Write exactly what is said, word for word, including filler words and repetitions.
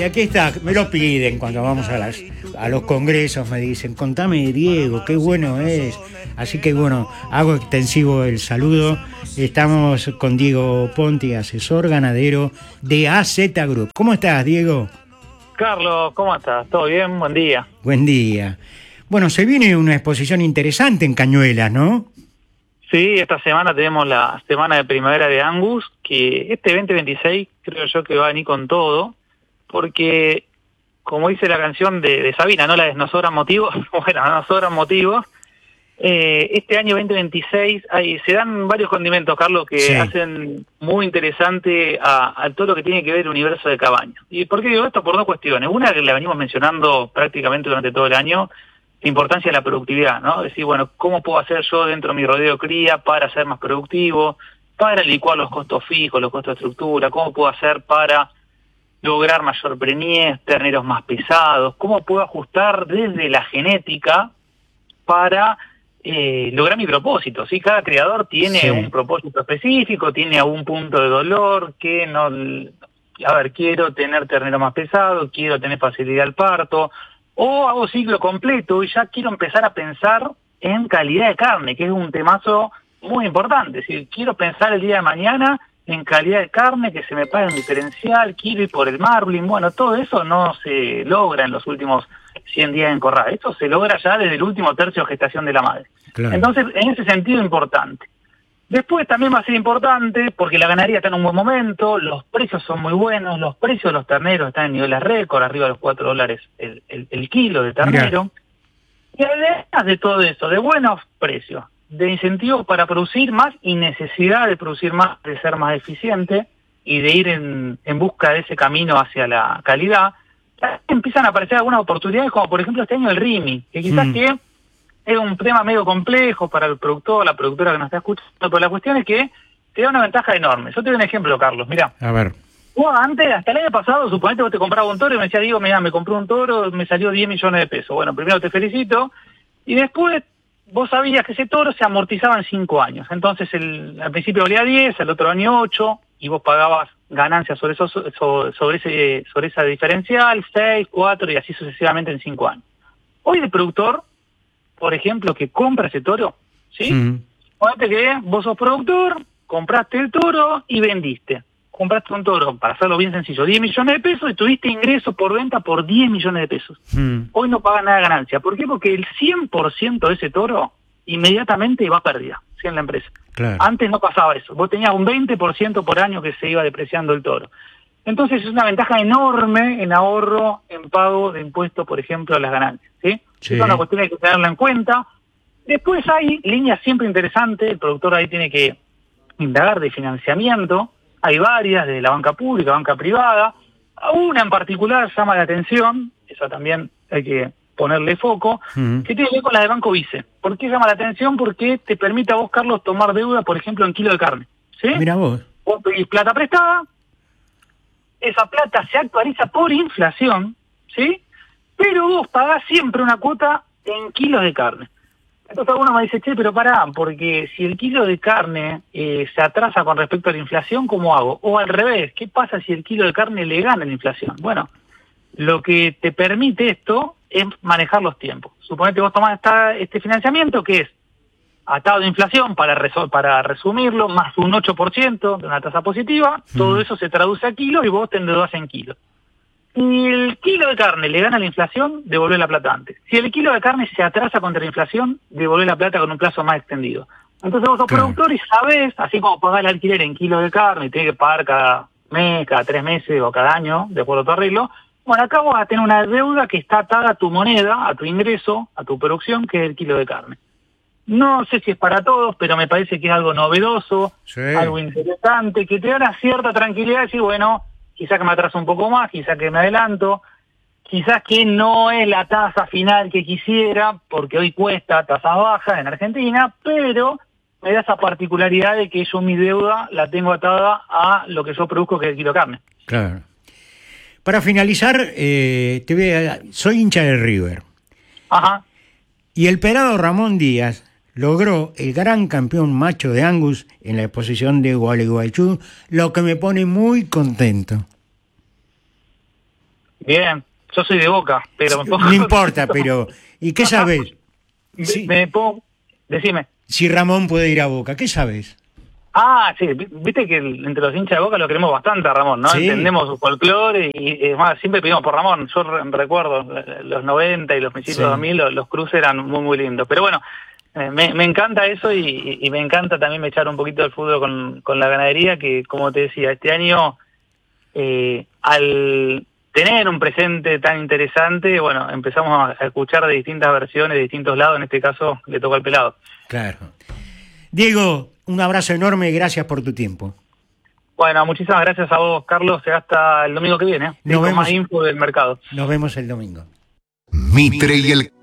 Y aquí está, me lo piden cuando vamos a, las, a los congresos, me dicen, contame Diego, qué bueno es. Así que bueno, hago extensivo el saludo. Estamos con Diego Ponti, asesor ganadero de A Z Group. ¿Cómo estás, Diego? Carlos, ¿cómo estás? ¿Todo bien? Buen día. Buen día. Bueno, se viene una exposición interesante en Cañuelas, ¿no? Sí, esta semana tenemos la Semana de Primavera de Angus, que este veinte veintiséis creo yo que va a venir con todo, porque, como dice la canción de, de Sabina, no la de Nos sobran motivos, bueno, nos sobran motivos, eh, este año veinte veintiséis hay, se dan varios condimentos, Carlos, que sí. hacen muy interesante a, a todo lo que tiene que ver el universo de cabaña. ¿Y por qué digo esto? Por dos cuestiones. Una que la venimos mencionando prácticamente durante todo el año, la importancia de la productividad, ¿no? Es decir, bueno, ¿cómo puedo hacer yo dentro de mi rodeo cría para ser más productivo, para licuar los costos fijos, los costos de estructura? ¿Cómo puedo hacer para lograr mayor preñez, terneros más pesados? ¿Cómo puedo ajustar desde la genética para eh, lograr mi propósito? ¿Sí? Cada criador tiene sí. un propósito específico, tiene algún punto de dolor que no... A ver, quiero tener ternero más pesado, quiero tener facilidad al parto, o hago ciclo completo y ya quiero empezar a pensar en calidad de carne, que es un temazo muy importante. Es decir, quiero pensar el día de mañana en calidad de carne, que se me pague un diferencial, quiero ir por el marbling. Bueno, todo eso no se logra en los últimos cien días en corral. Esto se logra ya desde el último tercio de gestación de la madre. Claro. Entonces, en ese sentido, importante. Después también va a ser importante porque la ganadería está en un buen momento, los precios son muy buenos, los precios de los terneros están en niveles récord, arriba de los cuatro dólares el, el, el kilo de ternero. Mirá. Y además de todo eso, de buenos precios, de incentivos para producir más y necesidad de producir más, de ser más eficiente y de ir en, en busca de ese camino hacia la calidad, empiezan a aparecer algunas oportunidades, como por ejemplo este año el R I M I, que quizás mm. que es un tema medio complejo para el productor, la productora que nos está escuchando, pero la cuestión es que te da una ventaja enorme. Yo te doy un ejemplo, Carlos, mirá. A ver. Vos antes, hasta el año pasado, suponete vos te comprabas un toro y me decías, digo, mirá, me compré un toro, me salió diez millones de pesos. Bueno, primero te felicito, y después vos sabías que ese toro se amortizaba en cinco años. Entonces, el, al principio valía diez, al otro año ocho, y vos pagabas ganancias sobre eso, sobre, sobre ese sobre esa diferencial, seis, cuatro, y así sucesivamente en cinco años. Hoy el productor, por ejemplo, que compra ese toro, ¿sí? Mm. Fíjate que vos sos productor, compraste el toro y vendiste. Compraste un toro, para hacerlo bien sencillo, diez millones de pesos y tuviste ingresos por venta por diez millones de pesos. Mm. Hoy no pagas nada de ganancia. ¿Por qué? Porque el cien por ciento de ese toro inmediatamente va a pérdida, ¿sí? En la empresa. Claro. Antes no pasaba eso. Vos tenías un veinte por ciento por año que se iba depreciando el toro. Entonces es una ventaja enorme en ahorro, en pago de impuestos, por ejemplo, a las ganancias, ¿sí? Sí. Es una cuestión que hay que tenerla en cuenta. Después hay líneas siempre interesantes, el productor ahí tiene que indagar de financiamiento, hay varias, de la banca pública, banca privada, una en particular llama la atención, esa también hay que ponerle foco, uh-huh. que tiene que ver con la de Banco Vice. ¿Por qué llama la atención? Porque te permite a vos, Carlos, tomar deuda, por ejemplo, en kilo de carne, ¿sí? Mira vos. Vos pedís plata prestada, esa plata se actualiza por inflación, ¿sí? Pero vos pagás siempre una cuota en kilos de carne. Entonces uno me dice, che, pero pará, porque si el kilo de carne eh, se atrasa con respecto a la inflación, ¿cómo hago? O al revés, ¿qué pasa si el kilo de carne le gana la inflación? Bueno, lo que te permite esto es manejar los tiempos. Suponete vos tomás esta, este financiamiento que es atado de inflación, para, reso- para resumirlo, más un ocho por ciento de una tasa positiva, mm. todo eso se traduce a kilos y vos te endeudás en kilos. Si el kilo de carne le gana la inflación, devolver la plata antes. Si el kilo de carne se atrasa contra la inflación, devolver la plata con un plazo más extendido. Entonces vos sos claro. productor y sabés, así como pagás el alquiler en kilos de carne y tenés que pagar cada mes, cada tres meses o cada año, de acuerdo a tu arreglo, bueno, acá vas a tener una deuda que está atada a tu moneda, a tu ingreso, a tu producción, que es el kilo de carne. No sé si es para todos, pero me parece que es algo novedoso, sí. algo interesante, que te da una cierta tranquilidad de decir, bueno, quizás que me atraso un poco más, quizás que me adelanto, quizás que no es la tasa final que quisiera, porque hoy cuesta tasa baja en Argentina, pero me da esa particularidad de que yo mi deuda la tengo atada a lo que yo produzco, que es el kilo de carne. Claro. Para finalizar, eh, te voy a, soy hincha de River. Ajá. Y el pelado Ramón Díaz logró el gran campeón macho de Angus en la exposición de Gualeguaychú, lo que me pone muy contento. Bien, yo soy de Boca, pero me pongo... No importa, pero... ¿Y qué sabes? me, Sí. me pongo... Decime. Si Ramón puede ir a Boca, ¿qué sabes? Ah, sí, viste que el, entre los hinchas de Boca lo queremos bastante a Ramón, ¿no? Sí. Entendemos su folclore y, es más, siempre pedimos por Ramón. Yo re, recuerdo los noventa y los principios Sí. de dos mil, los, los cruces eran muy, muy lindos. Pero bueno, eh, me, me encanta eso y, y me encanta también echar un poquito del fútbol con, con la ganadería, que como te decía, este año, eh, al tener un presente tan interesante, bueno, empezamos a escuchar de distintas versiones, de distintos lados, en este caso le tocó al pelado. Claro. Diego, un abrazo enorme y gracias por tu tiempo. Bueno, muchísimas gracias a vos, Carlos. Hasta el domingo que viene. Nos Con vemos. más info del mercado. Nos vemos el domingo. Mitre y el